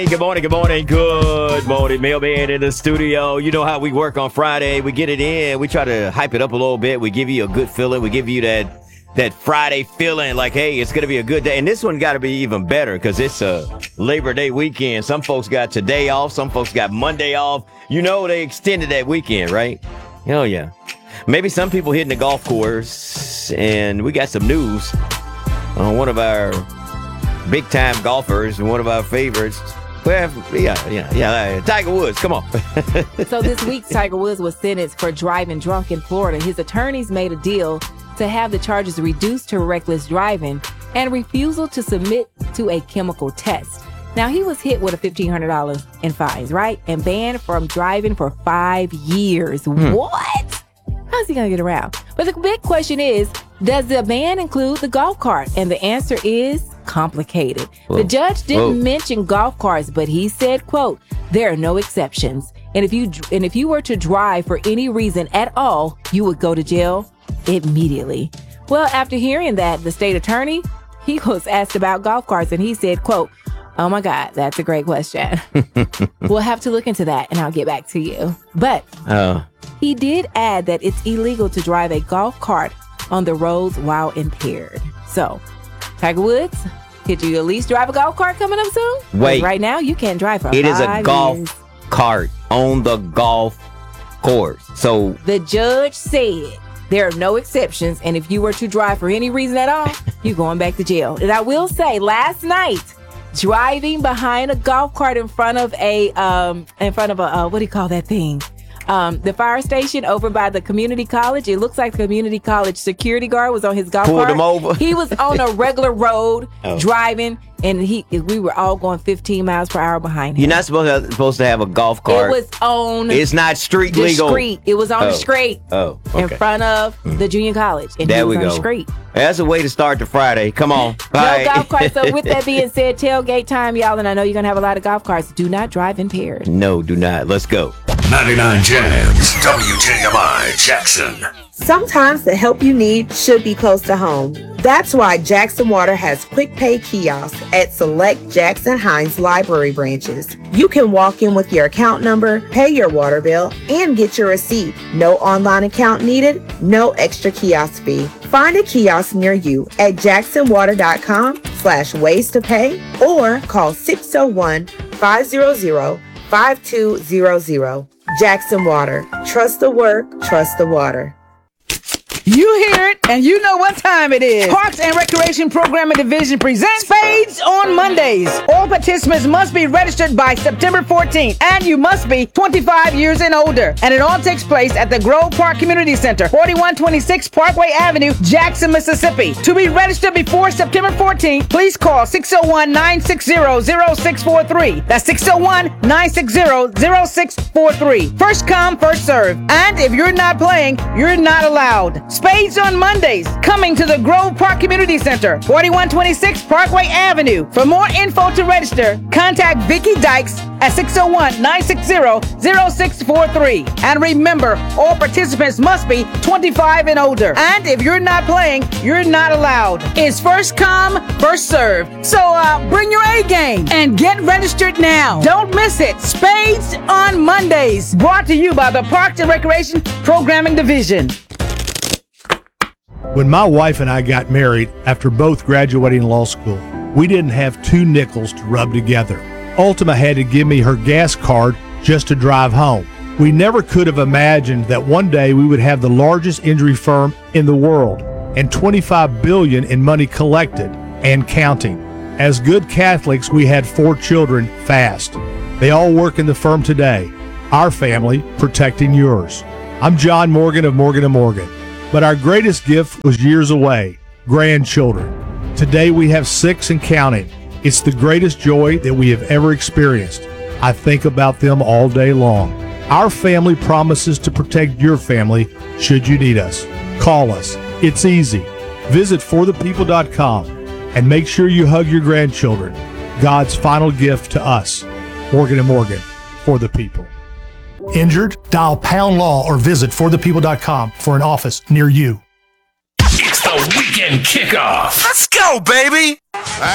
Good morning. Mailman in the studio. You know how we work on Friday. We get it in. We try to hype it up a little bit. We give you a good feeling. We give you that Friday feeling like, hey, it's going to be a good day. And this one got to be even better because it's a Labor Day weekend. Some folks got today off. Some folks got Monday off. You know they extended that weekend, right? Oh, yeah. Maybe some people hitting the golf course. And we got some news on one of our big-time golfers and one of our favorites. Well, yeah. Tiger Woods, come on. So this week, Tiger Woods was sentenced for driving drunk in Florida. His attorneys made a deal to have the charges reduced to reckless driving and refusal to submit to a chemical test. Now, he was hit with a $1,500 in fines, right? And banned from driving for 5 years. What? How's he going to get around? But the big question is, does the ban include the golf cart? And the answer is complicated. Whoa. The judge didn't mention golf carts, but he said, quote, there are no exceptions. And if you were to drive for any reason at all, you would go to jail immediately. Well, after hearing that, the state attorney, he was asked about golf carts and he said, quote, oh my God, that's a great question. We'll have to look into that and I'll get back to you. But he did add that it's illegal to drive a golf cart on the roads while impaired. So, Tiger Woods, could you at least drive a golf cart coming up soon? Wait. Right now, you can't drive for 5 years. It is a golf cart on the golf course. So the judge said there are no exceptions, and if you were to drive for any reason at all, you're going back to jail. And I will say, last night, driving behind a golf cart in front of a what do you call that thing? The fire station over by the community college. It looks like the community college security guard was on his golf cart. Pulled him over. He was on a regular road driving, and we were all going 15 miles per hour behind him. You're not supposed to have a golf cart. It was on. It's not street legal. It was on the street. Okay. In front of the junior college. And there he was we on go. The street. That's a way to start the Friday. Come on. No golf carts. So with that being said, tailgate time, y'all, and I know you're going to have a lot of golf carts. Do not drive impaired. No, do not. Let's go. 99 Jams, WJMI, Jackson. Sometimes the help you need should be close to home. That's why Jackson Water has quick pay kiosks at select Jackson Hines Library branches. You can walk in with your account number, pay your water bill, and get your receipt. No online account needed, no extra kiosk fee. Find a kiosk near you at jacksonwater.com/ways to pay or call 601-500-5200. Jackson Water. Trust the work, trust the water. You hear it, and you know what time it is. Parks and Recreation Programming Division presents Spades on Mondays. All participants must be registered by September 14th, and you must be 25 years and older. And it all takes place at the Grove Park Community Center, 4126 Parkway Avenue, Jackson, Mississippi. To be registered before September 14th, please call 601-960-0643. That's 601-960-0643. First come, first serve. And if you're not playing, you're not allowed. Spades on Mondays, coming to the Grove Park Community Center, 4126 Parkway Avenue. For more info to register, contact Vicki Dykes at 601-960-0643. And remember, all participants must be 25 and older. And if you're not playing, you're not allowed. It's first come, first serve. So bring your A game and get registered now. Don't miss it. Spades on Mondays, brought to you by the Parks and Recreation Programming Division. When my wife and I got married after both graduating law school, we didn't have 2 nickels to rub together. Ultima had to give me her gas card just to drive home. We never could have imagined that one day we would have the largest injury firm in the world and $25 billion in money collected and counting. As good Catholics, we had 4 children fast. They all work in the firm today. Our family protecting yours. I'm John Morgan of Morgan & Morgan. But our greatest gift was years away, grandchildren. Today we have 6 and counting. It's the greatest joy that we have ever experienced. I think about them all day long. Our family promises to protect your family should you need us. Call us. It's easy. Visit forthepeople.com and make sure you hug your grandchildren. God's final gift to us. Morgan & Morgan, for the people. Injured? Dial Pound Law or visit forthepeople.com for an office near you. It's the weekend kickoff. Let's go, baby.